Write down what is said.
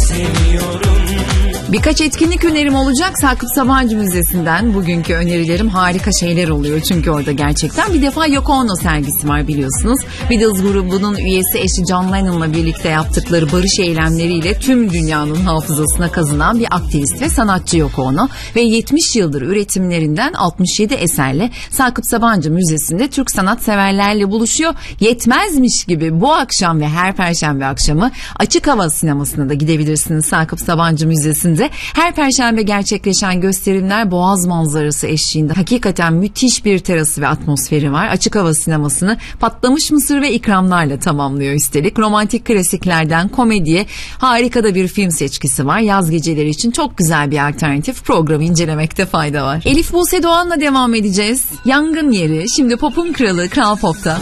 Birkaç etkinlik önerim olacak Sakıp Sabancı Müzesi'nden. Bugünkü önerilerim harika şeyler oluyor çünkü orada gerçekten. Bir defa Yoko Ono sergisi var biliyorsunuz. Beatles grubunun üyesi eşi John Lennon'la birlikte yaptıkları barış eylemleriyle tüm dünyanın hafızasına kazınan bir aktivist ve sanatçı Yoko Ono. Ve 70 yıldır üretimlerinden 67 eserle Sakıp Sabancı Müzesi'nde Türk sanatseverlerle buluşuyor. Yetmezmiş gibi bu akşam ve her perşembe akşamı açık hava sinemasına da gidebilirsiniz Sakıp Sabancı Müzesi'nde. Her perşembe gerçekleşen gösterimler Boğaz manzarası eşliğinde. Hakikaten müthiş bir terası ve atmosferi var. Açık hava sinemasını patlamış mısır ve ikramlarla tamamlıyor üstelik. Romantik klasiklerden komediye harika da bir film seçkisi var. Yaz geceleri için çok güzel bir alternatif. Programı incelemekte fayda var. Elif Buse Doğan'la devam edeceğiz. Yangın Yeri. Şimdi pop'un kralı Kral Pop'ta.